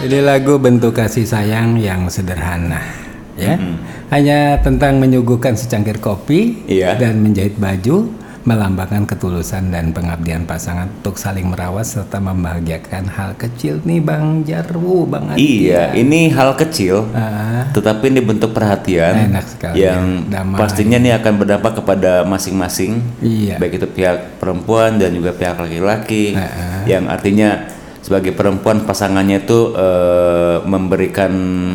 Ini lagu bentuk kasih sayang yang sederhana, ya. Hanya tentang menyuguhkan secangkir kopi dan menjahit baju, melambangkan ketulusan dan pengabdian pasangan untuk saling merawat serta membahagiakan hal kecil nih Bang Jarwo, Bang Adi. Iya, ini hal kecil, tetapi ini bentuk perhatian yang pastinya ini akan berdampak kepada masing-masing, baik itu pihak perempuan dan juga pihak laki-laki, yang artinya sebagai perempuan pasangannya itu memberikan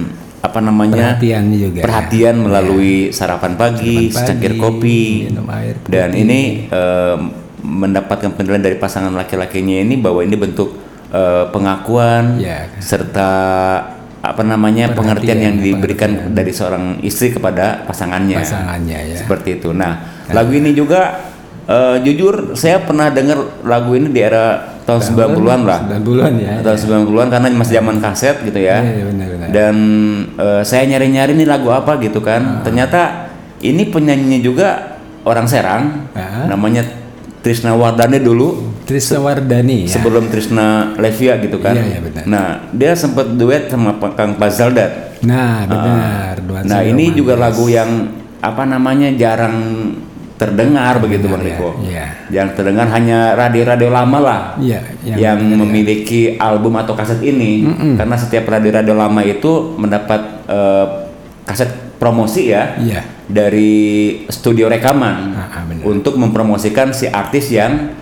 perhatian melalui sarapan pagi, secangkir kopi, minum air putih. Dan ini mendapatkan penilaian dari pasangan laki-lakinya ini bahwa ini bentuk pengakuan serta pengertian yang diberikan dari seorang istri kepada pasangannya seperti itu. Nah, lagu ini juga jujur saya pernah dengar lagu ini di era tahun 90-an lah. 90-an ya. Tahun 90-an karena masih zaman kaset gitu ya. Benar. Dan saya nyari-nyari nih lagu apa gitu kan. Ternyata ini penyanyinya juga orang Serang. Namanya Trisna Wardani dulu. Trisna Wardani ya. Sebelum Trisna Levia gitu kan. Iya, benar. Nah, dia sempat duet sama Kang Bazaldat. Nah, benar. Nah, ini juga lagu yang jarang terdengar begitu Bang Riko. Yang terdengar hanya radio-radio lama lah yang memiliki album atau kaset ini. Karena setiap radio-radio lama itu mendapat kaset promosi dari studio rekaman untuk mempromosikan si artis yang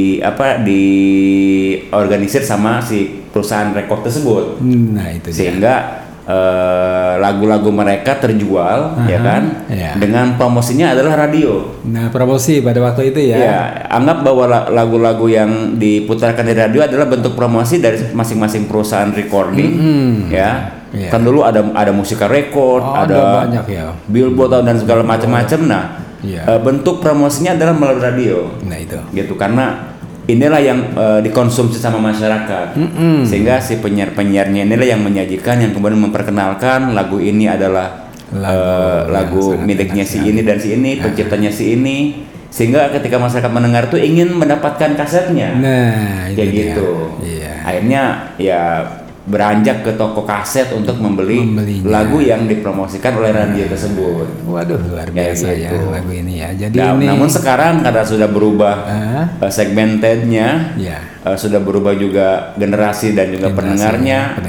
diorganisir sama si perusahaan rekod tersebut. Nah, itu sehingga lagu-lagu mereka terjual dengan promosinya adalah radio. Nah, promosi pada waktu itu anggap bahwa lagu-lagu yang diputarkan di radio adalah bentuk promosi dari masing-masing perusahaan recording kan dulu ada Musika Record, ada banyak Billboard dan segala macam-macam. Nah, bentuk promosinya adalah melalui radio. Nah, itu gitu karena inilah yang dikonsumsi sama masyarakat, sehingga si penyiar-penyiarnya inilah yang menyajikan, yang kemudian memperkenalkan lagu ini adalah lagu miliknya si ini dan si ini, penciptanya si ini, sehingga ketika masyarakat mendengar tuh ingin mendapatkan kasetnya. Nah, kayak gitu. Akhirnya beranjak ke toko kaset untuk membelinya. Lagu yang dipromosikan oleh radio tersebut. Waduh, luar biasa lagu ini ya. Jadi namun sekarang karena sudah berubah segmentednya, sudah berubah juga generasi dan juga pendengarnya.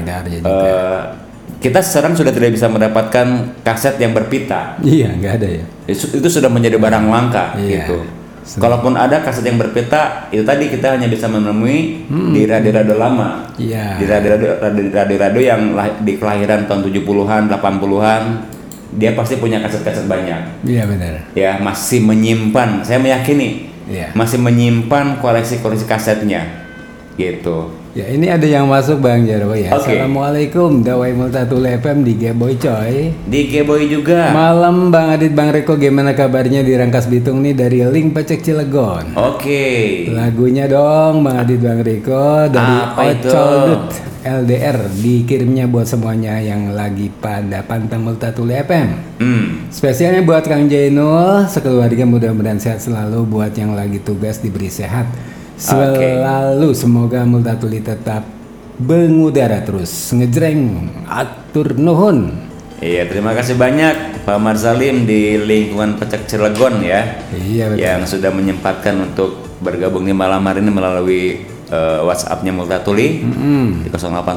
Kita sekarang sudah tidak bisa mendapatkan kaset yang berpita. Iya, nggak ada ya. Itu sudah menjadi barang langka gitu. Kalaupun ada kaset yang berpita, itu tadi kita hanya bisa menemui di radio-radio lama. Di radio-radio yang di kelahiran tahun 70-an, 80-an, dia pasti punya kaset-kaset banyak. Iya, benar. Ya, masih menyimpan, saya meyakini masih menyimpan koleksi-koleksi kasetnya. Gitu. Ya, ini ada yang masuk Bang Jarwo ya. Assalamualaikum, Dawai Multatul FM di Geboy coy. Di Geboy juga. Malam Bang Adit, Bang Riko, gimana kabarnya di Rangkas Bitung nih dari Link Pecek Cilegon. Lagunya dong Bang Adit, Bang Riko dari Ocoldut LDR, dikirimnya buat semuanya yang lagi pada pantang Multatul FM. Spesialnya buat Kang Jainul, sekeluarga mudah-mudahan sehat selalu, buat yang lagi tugas diberi sehat selalu, semoga Multatuli tetap mengudara terus, ngejreng, atur nuhun. Iya, terima kasih banyak Pak Marzalim di lingkungan Pecek Cilegon ya. Iya, betul. Yang sudah menyempatkan untuk bergabung di malam hari ini melalui WhatsApp-nya Multatuli di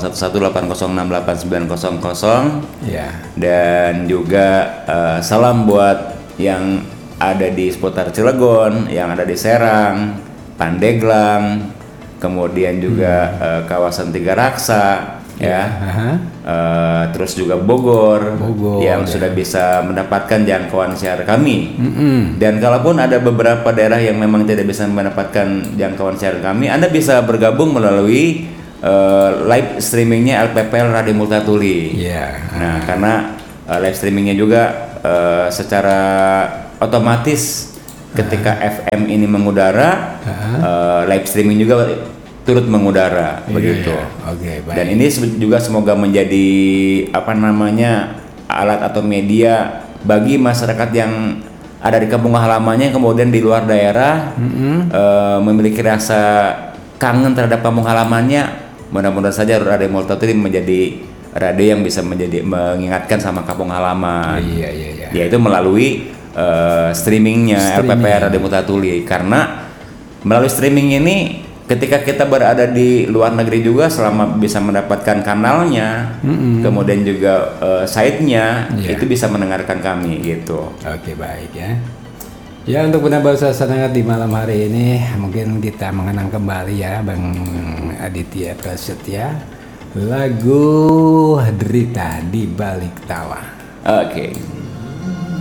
0818068900. Dan juga salam buat yang ada di seputar Cilegon, yang ada di Serang, Pandeglang, kemudian juga kawasan Tiga Raksa, terus juga Bogor yang sudah bisa mendapatkan jangkauan siar kami. Dan kalaupun ada beberapa daerah yang memang tidak bisa mendapatkan jangkauan siar kami, Anda bisa bergabung melalui live streamingnya LPPL Radio Multatuli. Nah, karena live streamingnya juga secara otomatis ketika FM ini mengudara, live streaming juga turut mengudara, begitu. Baik. Dan ini juga semoga menjadi alat atau media bagi masyarakat yang ada di kampung halamannya, kemudian di luar daerah memiliki rasa kangen terhadap kampung halamannya, mudah-mudahan saja Radio Multatuli menjadi radio yang bisa mengingatkan sama kampung halaman. Iya. Yaitu melalui streamingnya LPPR Radio Multatuli, karena melalui streaming ini ketika kita berada di luar negeri juga selama bisa mendapatkan kanalnya, kemudian juga site-nya, itu bisa mendengarkan kami gitu. Oke, baik ya. Ya, untuk menambah suasana hangat di malam hari ini mungkin kita mengenang kembali ya Bang Aditya Prasetya, lagu Derita di Balik Tawa. Oke.